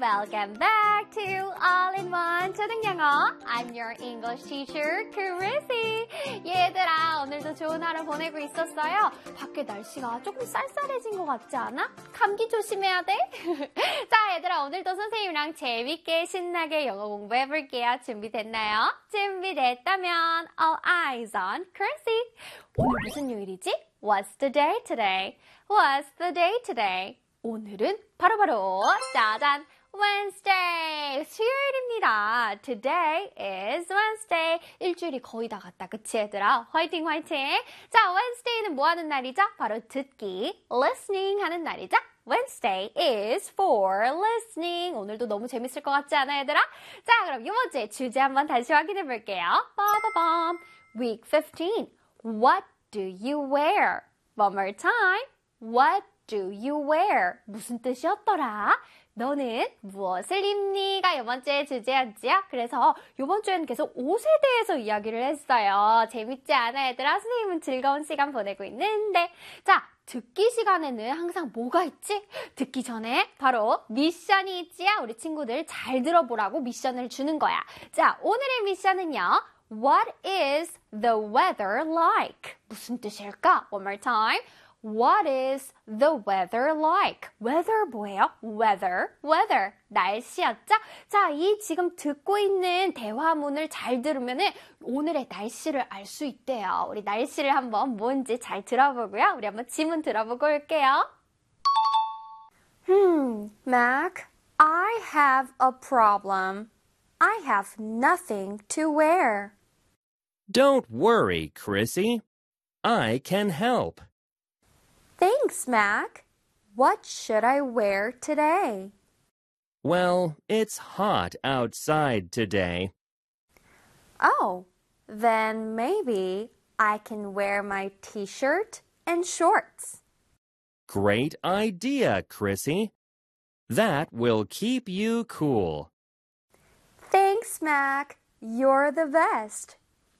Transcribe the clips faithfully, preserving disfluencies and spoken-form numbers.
Welcome back to All-in-One 초등영어. I'm your English teacher, Chrissy. 얘들아, 오늘도 좋은 하루 보내고 있었어요. 밖에 날씨가 조금 쌀쌀해진 것 같지 않아? 감기 조심해야 돼. 자, 얘들아, 오늘도 선생님이랑 재밌게 신나게 영어 공부해볼게요. 준비됐나요? 준비됐다면 All eyes on Chrissy. 오늘 무슨 요일이지? What's the day today? What's the day today? 오늘은 바로바로 짜잔! Wednesday! 수요일입니다. Today is Wednesday. 일주일이 거의 다 갔다. 그치 얘들아? 화이팅 화이팅! 자, Wednesday는 뭐 하는 날이죠? 바로 듣기, listening 하는 날이죠? Wednesday is for listening. 오늘도 너무 재밌을 것 같지 않아 얘들아? 자, 그럼 이번 주에 주제 한번 다시 확인해 볼게요. 빠바밤! Week fifteen. What do you wear? One more time. What do you wear? 무슨 뜻이었더라? 너는 무엇을 입니?가 이번 주의 주제였지요. 그래서 이번 주에는 계속 옷에 대해서 이야기를 했어요. 재밌지 않아 얘들아? 선생님은 즐거운 시간 보내고 있는데 자, 듣기 시간에는 항상 뭐가 있지? 듣기 전에 바로 미션이 있지요. 우리 친구들 잘 들어보라고 미션을 주는 거야. 자, 오늘의 미션은요. What is the weather like? 무슨 뜻일까? One more time. What is the weather like? weather 뭐예요? weather, weather. 날씨였죠? 자, 이 지금 듣고 있는 대화문을 잘 들으면은 오늘의 날씨를 알 수 있대요. 우리 날씨를 한번 뭔지 잘 들어보고요. 우리 한번 지문 들어보고 올게요. Hmm, Mac, I have a problem. I have nothing to wear. Don't worry, Chrissy. I can help. Thanks, Mac. What should I wear today? Well, it's hot outside today. Oh, then maybe I can wear my t-shirt and shorts. Great idea, Chrissy. That will keep you cool. Thanks, Mac. You're the best.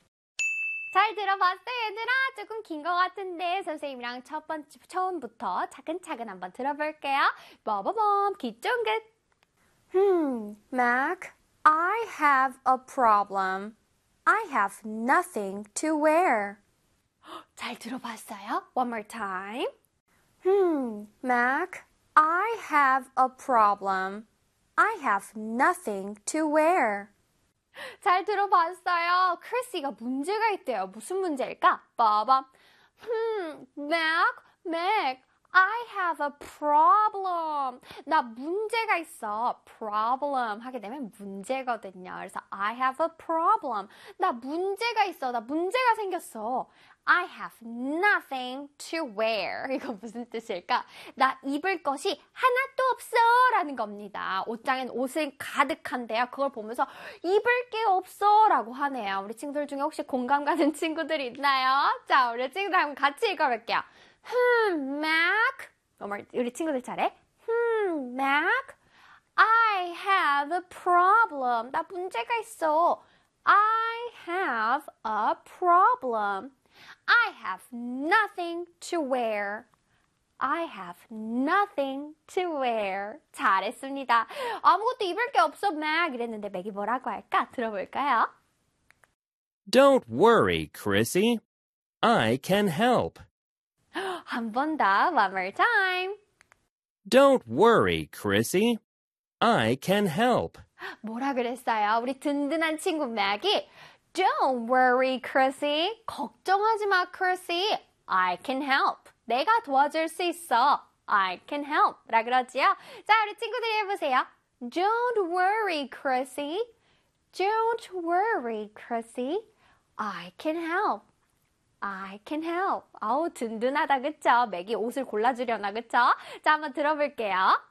잘 들어봤어요, 얘들아? 조금 긴 것 같은데 선생님이랑 첫 번째, 처음부터 차근차근 한번 들어볼게요. 빠바밤, 귀 쫑긋. Hmm, Mac, I have a problem. I have nothing to wear. 잘 들어봤어요? One more time. Hmm, Mac, I have a problem. I have nothing to wear. 잘 들어봤어요. 크리스가 문제가 있대요. 무슨 문제일까? 빠밤. Hmm, Mac, Mac, I have a problem. 나 문제가 있어. problem 하게 되면 문제거든요. 그래서 I have a problem. 나 문제가 있어. 나 문제가 생겼어. I have nothing to wear. 이거 무슨 뜻일까? 나 입을 것이 하나도 없어 라는 겁니다. 옷장엔 옷은 가득한데요. 그걸 보면서 입을 게 없어 라고 하네요. 우리 친구들 중에 혹시 공감 가는 친구들 있나요? 자, 우리 친구들 한번 같이 읽어볼게요. Hmm, Mac. 우리 친구들 차례. Hmm, Mac. I have a problem. 나 문제가 있어. I have a problem. I have nothing to wear. I have nothing to wear. 잘했습니다. 아무것도 입을 게 없어, Mac. 이랬는데 맥이 뭐라고 할까? 들어볼까요? Don't worry, Chrissy. I can help. 한 번 더, one more time. Don't worry, Chrissy. I can help. 뭐라 그랬어요? 우리 든든한 친구 맥이 Don't worry, Chrissy. 걱정하지 마, Chrissy. I can help. 내가 도와줄 수 있어. I can help. 라 그러지요? 자, 우리 친구들이 해보세요. Don't worry, Chrissy. Don't worry, Chrissy. I can help. I can help. 아우, 든든하다, 그쵸? 맥이 옷을 골라주려나, 그쵸? 자, 한번 들어볼게요.